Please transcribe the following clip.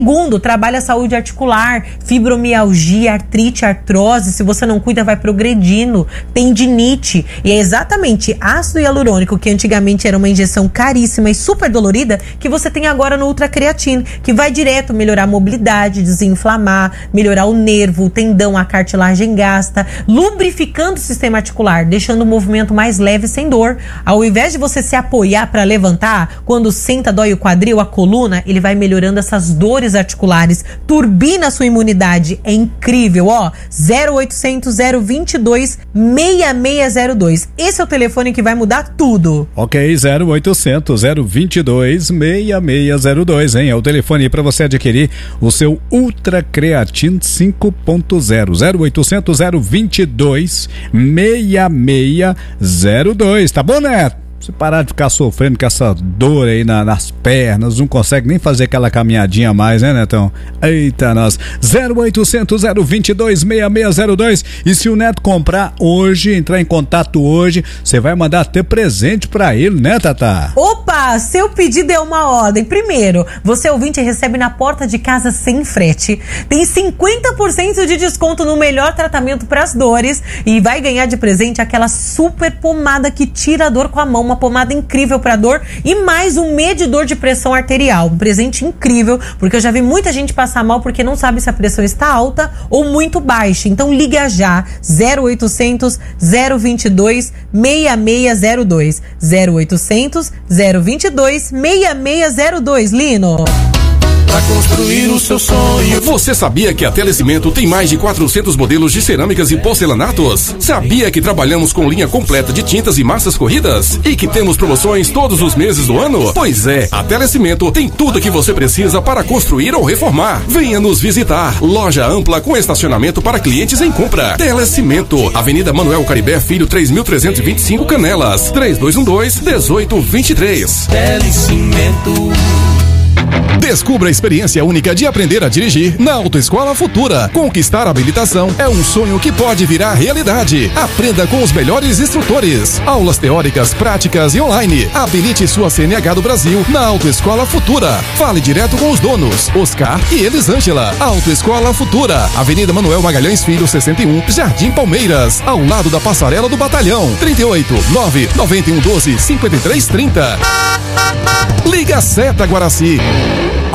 Segundo, trabalha a saúde articular, fibromialgia, artrite, artrose. Se você não cuida, vai progredindo. Tendinite. E é exatamente ácido hialurônico, que antigamente era uma injeção caríssima e super dolorida, que você tem agora no Ultra Creatine, que vai direto melhorar a mobilidade, desinflamar, melhorar o nervo, o tendão, a cartilagem gasta, lubrificando o sistema articular, deixando o movimento mais leve sem dor. Ao invés de você se apoiar para levantar, quando senta, dói o quadril, a coluna, ele vai melhorando essas dores articulares, turbina a sua imunidade, é incrível, ó, 0800 022 6602. Esse é o telefone que vai mudar tudo. Ok, 0800 022 6602, hein? É o telefone para você adquirir o seu Ultra Creatine 5.0, 0800 022 6602, tá bom, Neto? Você parar de ficar sofrendo com essa dor aí nas pernas, não consegue nem fazer aquela caminhadinha a mais, né, Netão? Eita, nós. 0800 022 6602. E se o Neto comprar hoje, entrar em contato hoje, você vai mandar até presente pra ele, né, Tatá? Opa, seu pedido é uma ordem. Primeiro, você ouvinte recebe na porta de casa sem frete. Tem 50% de desconto no melhor tratamento pras dores e vai ganhar de presente aquela super pomada que tira a dor com a mão. Uma pomada incrível para dor e mais um medidor de pressão arterial. Um presente incrível, porque eu já vi muita gente passar mal porque não sabe se a pressão está alta ou muito baixa. Então liga já, 0800 022 6602. 0800 022 6602, Lino. Pra construir o seu sonho. Você sabia que a Telecimento tem mais de 400 modelos de cerâmicas e porcelanatos? Sabia que trabalhamos com linha completa de tintas e massas corridas? E que temos promoções todos os meses do ano? Pois é, a Telecimento tem tudo que você precisa para construir ou reformar. Venha nos visitar. Loja ampla com estacionamento para clientes em compra. Telecimento, Avenida Manuel Caribé Filho 3325 Canelas, 3212-1823. Telecimento. Descubra a experiência única de aprender a dirigir na Autoescola Futura. Conquistar a habilitação é um sonho que pode virar realidade. Aprenda com os melhores instrutores. Aulas teóricas, práticas e online. Habilite sua CNH do Brasil na Autoescola Futura. Fale direto com os donos, Oscar e Elisângela. Autoescola Futura, Avenida Manuel Magalhães Filho 61, Jardim Palmeiras, ao lado da Passarela do Batalhão. 38 99112 5330. Liga Seta Guaraci.